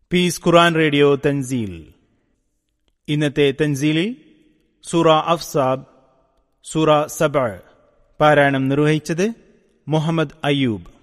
Piece ഖുർആൻ radio Thanseel. ഇന്നത്തെ തൻസീലിൽ സൂറ അഫ്സാബ്, സൂറ സബഅ് പാരായണം നിർവഹിച്ചത് മുഹമ്മദ് അയ്യൂബ്.